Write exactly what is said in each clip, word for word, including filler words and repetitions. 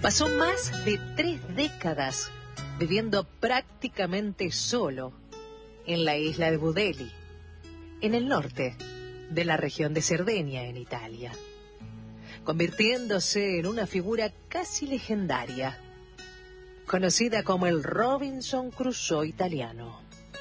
Pasó más de tres décadas viviendo prácticamente solo en la isla de Budeli, en el norte de la región de Cerdeña, en Italia, convirtiéndose en una figura casi legendaria, conocida como el Robinson Crusoe italiano.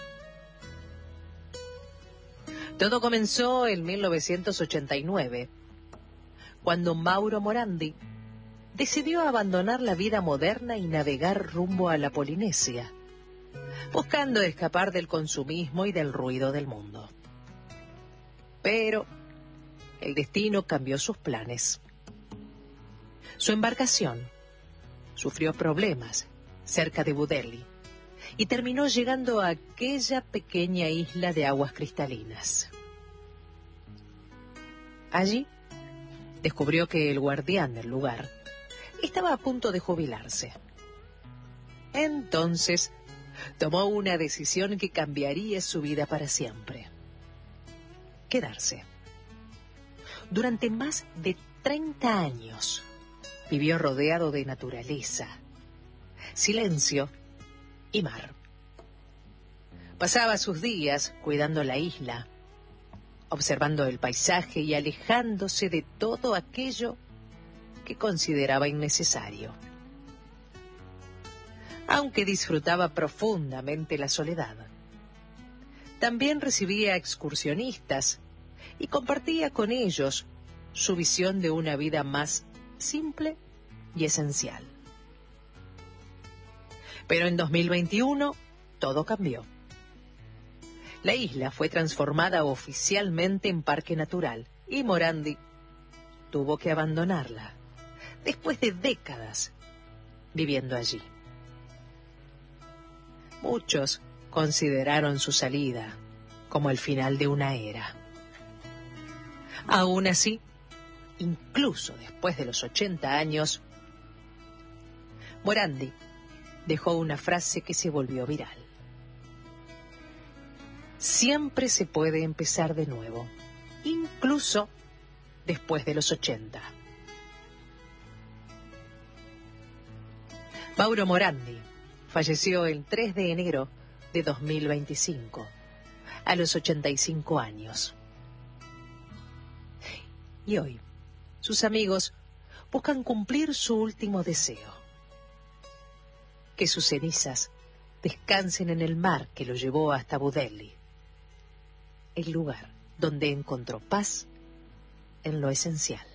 Todo comenzó en mil novecientos ochenta y nueve, cuando Mauro Morandi decidió abandonar la vida moderna y navegar rumbo a la Polinesia, buscando escapar del consumismo y del ruido del mundo. Pero el destino cambió sus planes. Su embarcación sufrió problemas cerca de Budeli y terminó llegando a aquella pequeña isla de aguas cristalinas. Allí descubrió que el guardián del lugar estaba a punto de jubilarse. Entonces tomó una decisión que cambiaría su vida para siempre: quedarse. Durante más de treinta años vivió rodeado de naturaleza, silencio y mar. Pasaba sus días cuidando la isla, observando el paisaje y alejándose de todo aquello que consideraba innecesario. Aunque disfrutaba profundamente la soledad, también recibía excursionistas y compartía con ellos su visión de una vida más simple y esencial. Pero en dos mil veintiuno todo cambió. La isla fue transformada oficialmente en parque natural y Morandi tuvo que abandonarla después de décadas viviendo allí. Muchos consideraron su salida como el final de una era. Aún así, incluso después de los ochenta años, Morandi dejó una frase que se volvió viral: siempre se puede empezar de nuevo, incluso después de los ochenta. Mauro Morandi falleció el tres de enero de dos mil veinticinco, a los ochenta y cinco años. Y hoy, sus amigos buscan cumplir su último deseo: que sus cenizas descansen en el mar que lo llevó hasta Budeli, el lugar donde encontró paz en lo esencial.